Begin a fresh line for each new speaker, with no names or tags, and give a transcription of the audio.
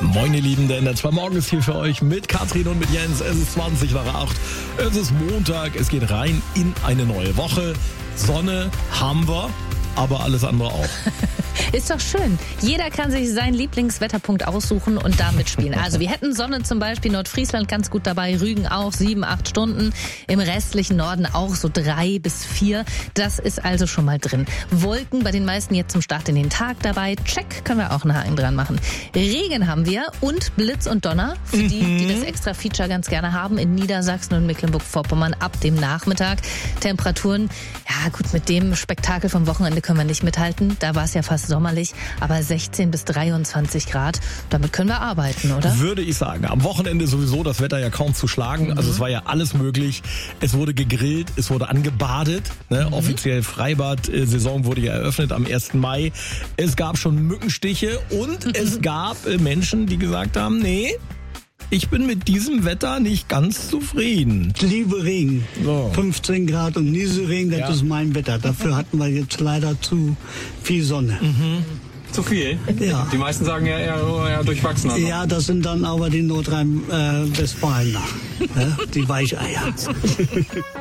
Moin ihr Lieben, der NDR 2 Morgen ist hier für euch mit Katrin und mit Jens. Es ist 20 nach 8, es ist Montag, es geht rein in eine neue Woche. Sonne haben wir, aber alles andere auch.
Ist doch schön. Jeder kann sich seinen Lieblingswetterpunkt aussuchen und da mitspielen. Also wir hätten Sonne zum Beispiel, Nordfriesland ganz gut dabei, Rügen auch 7-8 Stunden, im restlichen Norden auch so 3 bis 4. Das ist also schon mal drin. Wolken bei den meisten jetzt zum Start in den Tag dabei. Check, können wir auch einen Haken dran machen. Regen haben wir und Blitz und Donner, für die das extra Feature ganz gerne haben, in Niedersachsen und Mecklenburg-Vorpommern ab dem Nachmittag. Temperaturen, ja gut, mit dem Spektakel vom Wochenende können wir nicht mithalten. Da war es ja fast sommerlich, aber 16 bis 23 Grad, damit können wir arbeiten, oder?
Würde ich sagen. Am Wochenende sowieso das Wetter ja kaum zu schlagen. Also es war ja alles möglich. Es wurde gegrillt, es wurde angebadet. Ne? Offiziell Freibad-Saison wurde ja eröffnet am 1. Mai. Es gab schon Mückenstiche und es gab Menschen, die gesagt haben, nee, ich bin mit diesem Wetter nicht ganz zufrieden.
Ich liebe Regen.
So.
15 Grad und Nieselregen, das ist mein Wetter. Dafür hatten wir jetzt leider zu viel Sonne.
Zu viel?
Ja.
Die meisten sagen ja eher durchwachsener.
Ja, das sind dann aber die Nordrhein-Westfalen. Die Weicheier.